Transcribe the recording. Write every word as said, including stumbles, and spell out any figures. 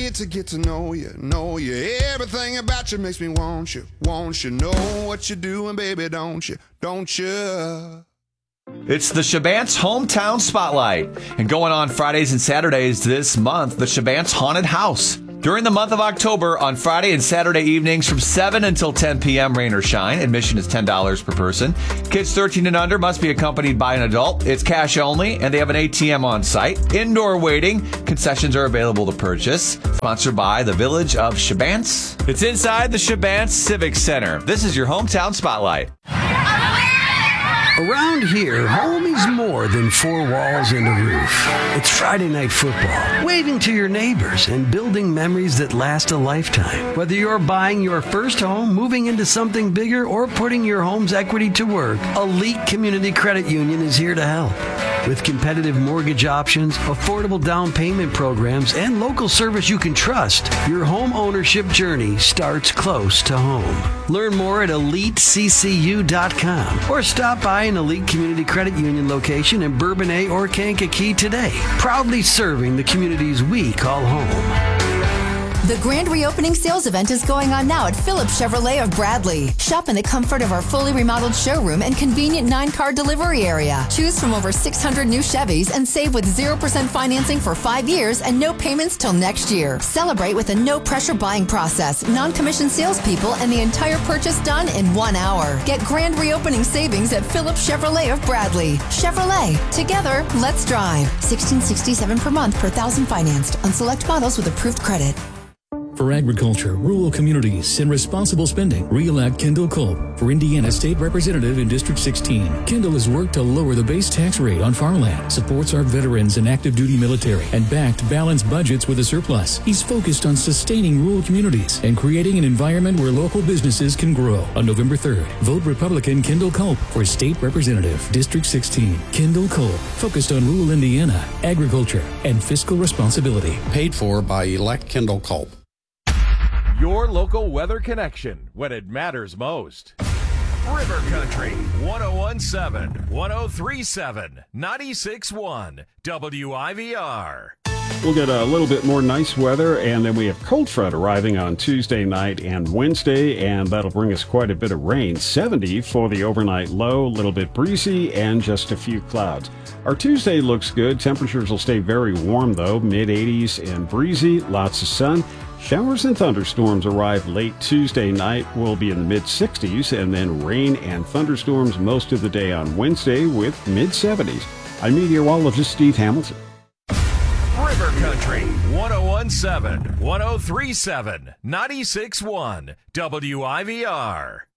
get to get to know you, know you. Everything about you makes me want you, want you. Know what you're doing, baby, don't you, don't you? It's the Chabants Hometown Spotlight. And going on Fridays and Saturdays this month, the Chabants Haunted House. During the month of October, on Friday and Saturday evenings from seven until ten p.m., rain or shine. Admission is ten dollars per person. Kids thirteen and under must be accompanied by an adult. It's cash only, and they have an A T M on site. Indoor waiting. Concessions are available to purchase. Sponsored by the Village of Chabants. It's inside the Chabants Civic Center. This is your Hometown Spotlight. Around here, home is more than four walls and a roof. It's Friday night football, waving to your neighbors, and building memories that last a lifetime. Whether you're buying your first home, moving into something bigger, or putting your home's equity to work, Elite Community Credit Union is here to help. With competitive mortgage options, affordable down payment programs, and local service you can trust, your home ownership journey starts close to home. Learn more at elite c c u dot com or stop by an Elite Community Credit Union location in Bourbonnais or Kankakee today. Proudly serving the communities we call home. The grand reopening sales event is going on now at Phillips Chevrolet of Bradley. Shop in the comfort of our fully remodeled showroom and convenient nine-car delivery area. Choose from over six hundred new Chevys and save with zero percent financing for five years and no payments till next year. Celebrate with a no-pressure buying process, non-commissioned salespeople, and the entire purchase done in one hour. Get grand reopening savings at Phillips Chevrolet of Bradley. Chevrolet. Together, let's drive. sixteen sixty-seven per month per thousand financed on select models with approved credit. For agriculture, rural communities, and responsible spending, re-elect Kendall Culp for Indiana State Representative in District sixteen. Kendall has worked to lower the base tax rate on farmland, supports our veterans and active duty military, and backed balanced budgets with a surplus. He's focused on sustaining rural communities and creating an environment where local businesses can grow. On November third, vote Republican Kendall Culp for State Representative, District sixteen. Kendall Culp, focused on rural Indiana, agriculture, and fiscal responsibility. Paid for by Elect Kendall Culp. Your local weather connection when it matters most. River Country, one oh one point seven, one oh three point seven, ninety-six point one, W I V R. We'll get a little bit more nice weather, and then we have cold front arriving on Tuesday night and Wednesday, and that'll bring us quite a bit of rain. seventy for the overnight low, a little bit breezy, and just a few clouds. Our Tuesday looks good. Temperatures will stay very warm, though, mid eighties and breezy, lots of sun. Showers and thunderstorms arrive late Tuesday night. We'll be in the mid sixties, and then rain and thunderstorms most of the day on Wednesday with mid seventies. I'm meteorologist Steve Hamilton. River Country, one oh one point seven, one oh three point seven, ninety-six point one, W I V R.